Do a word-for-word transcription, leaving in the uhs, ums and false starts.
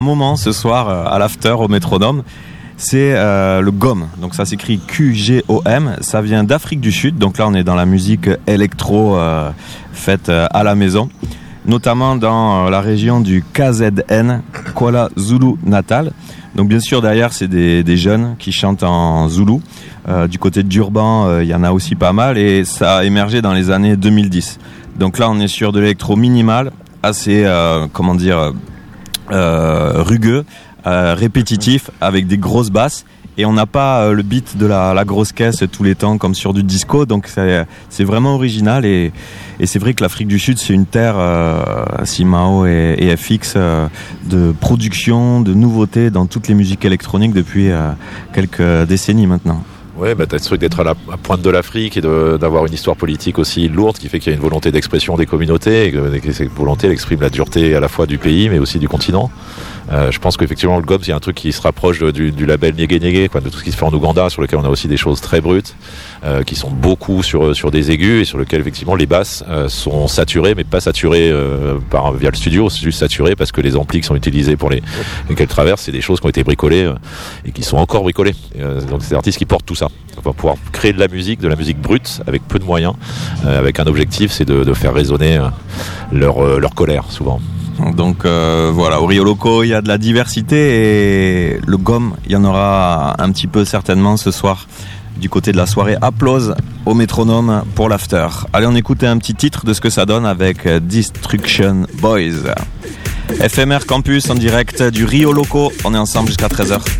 Moment ce soir euh, à l'after au Métronome, c'est euh, le Gom. Donc ça s'écrit Q G O M. Ça vient d'Afrique du Sud. Donc là on est dans la musique électro euh, faite euh, à la maison, notamment dans euh, la région du K Z N, Kuala Zulu Natal. Donc bien sûr derrière c'est des, des jeunes qui chantent en zoulou. Euh, du côté de Durban, il euh, y en a aussi pas mal et ça a émergé dans les années deux mille dix. Donc là on est sur de l'électro minimal, assez euh, comment dire euh, rugueux, euh, répétitif, avec des grosses basses. Et on n'a pas euh, le beat de la, la grosse caisse tous les temps comme sur du disco, donc c'est, c'est vraiment original et, et c'est vrai que l'Afrique du Sud c'est une terre, euh, Simao et, et F X, euh, de production, de nouveautés dans toutes les musiques électroniques depuis euh, quelques décennies maintenant. Ouais, bah t'as ce truc d'être à la à pointe de l'Afrique et de, d'avoir une histoire politique aussi lourde qui fait qu'il y a une volonté d'expression des communautés et que, que cette volonté elle exprime la dureté à la fois du pays mais aussi du continent. Euh, je pense qu'effectivement le Gom c'est un truc qui se rapproche du, du label Nyege Nyege, quoi, de tout ce qui se fait en Ouganda, sur lequel on a aussi des choses très brutes, euh, qui sont beaucoup sur sur des aigus et sur lequel effectivement les basses euh, sont saturées, mais pas saturées euh, par via le studio, c'est juste saturées parce que les amplis qui sont utilisés pour les, les qu'elles traversent, c'est des choses qui ont été bricolées euh, et qui sont encore bricolées. Et, euh, donc c'est des artistes qui portent tout ça. On va pouvoir créer de la musique, de la musique brute avec peu de moyens, euh, avec un objectif, c'est de, de faire résonner euh, leur euh, leur colère souvent. Donc euh, voilà, au Rio Loco, il y a de la diversité et le Gom, il y en aura un petit peu certainement ce soir du côté de la soirée Applause au Métronome pour l'after. Allez, on écoute un petit titre de ce que ça donne avec Destruction Boys. F M R Campus en direct du Rio Loco, on est ensemble jusqu'à treize heures.